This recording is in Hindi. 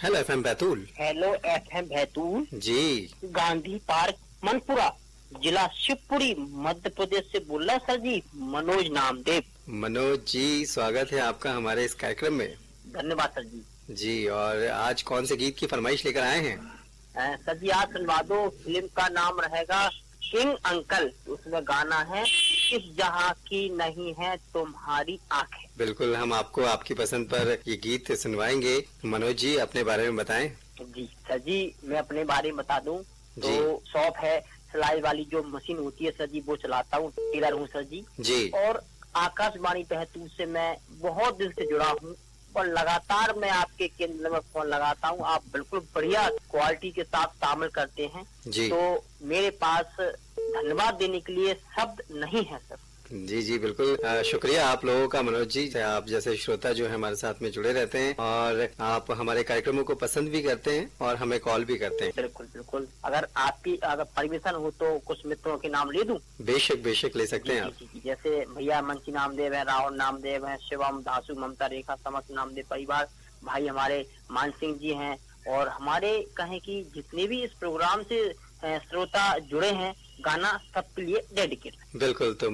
Hello FM Betul. Hello FM Betul जी। गांधी पार्क मनपुरा जिला शिवपुरी मध्य प्रदेश से बोल रहा है सर जी, मनोज नामदेव। मनोज जी, स्वागत है आपका हमारे इस कार्यक्रम में। धन्यवाद सर जी। जी, और आज कौन से गीत की फरमाइश लेकर आए हैं? सर जी आज सुनवा दो, फिल्म का नाम रहेगा किंग अंकल। उसमें गाना है इस जहां की नहीं है तुम्हारी आंखें। बिल्कुल, हम आपको आपकी पसंद पर ये गीत सुनवाएंगे। मनोज जी अपने बारे में बताएं। जी सर जी, मैं अपने बारे में बता दूं तो शॉप है सिलाई वाली, जो मशीन होती है सर जी वो चलाता हूँ, टेलर हूँ सर जी। और आकाशवाणी बैतूल से मैं बहुत दिल से जुड़ा हूँ और लगातार मैं आपके केंद्र में फोन लगाता हूँ। आप बिल्कुल बढ़िया क्वालिटी के साथ शामिल करते हैं जी। तो मेरे पास धन्यवाद देने के लिए शब्द नहीं है सर। जी जी बिल्कुल, शुक्रिया आप लोगों का मनोज जी। आप जैसे श्रोता जो है हमारे साथ में जुड़े रहते हैं और आप हमारे कार्यक्रमों को पसंद भी करते हैं और हमें कॉल भी करते हैं। बिल्कुल बिल्कुल, अगर आपकी परमिशन हो तो कुछ मित्रों के नाम ले दूं? बेशक बेशक ले सकते हैं आप। जैसे भैया मंची नामदेव है, राहुल नामदेव है, शिवम, दासु, ममता, रेखा, समस्त नामदेव परिवार, भाई हमारे मान सिंह जी हैं, और हमारे कहें कि जितने भी इस प्रोग्राम से श्रोता जुड़े हैं, गाना सबके लिए डेडिकेट। बिल्कुल, तो